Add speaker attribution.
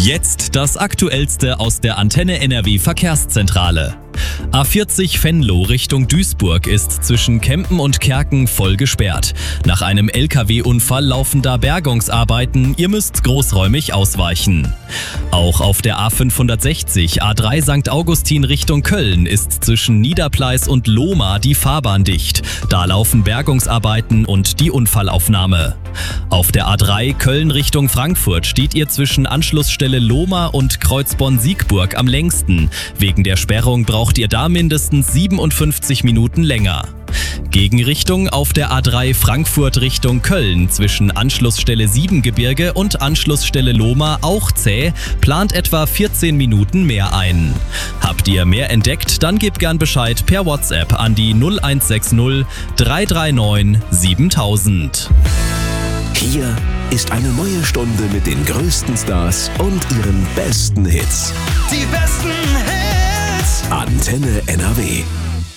Speaker 1: Jetzt das Aktuellste aus der Antenne NRW Verkehrszentrale. A40 Venlo Richtung Duisburg ist zwischen Kempen und Kerken voll gesperrt. Nach einem LKW-Unfall laufen da Bergungsarbeiten, ihr müsst großräumig ausweichen. Auch auf der A560 A3 St. Augustin Richtung Köln ist zwischen Niederpleis und Lohmar die Fahrbahn dicht. Da laufen Bergungsarbeiten und die Unfallaufnahme. Auf der A3 Köln Richtung Frankfurt steht ihr zwischen Anschlussstelle Lohmar und Kreuzborn-Siegburg am längsten. Wegen der Sperrung braucht ihr da mindestens 57 Minuten länger. Gegenrichtung auf der A3 Frankfurt Richtung Köln zwischen Anschlussstelle Siebengebirge und Anschlussstelle Lohmar auch zäh, plant etwa 14 Minuten mehr ein. Habt ihr mehr entdeckt, dann gebt gern Bescheid per WhatsApp an die 0160 339 7000.
Speaker 2: Hier ist eine neue Stunde mit den größten Stars und ihren besten Hits.
Speaker 3: Die besten Hits.
Speaker 2: Antenne NRW.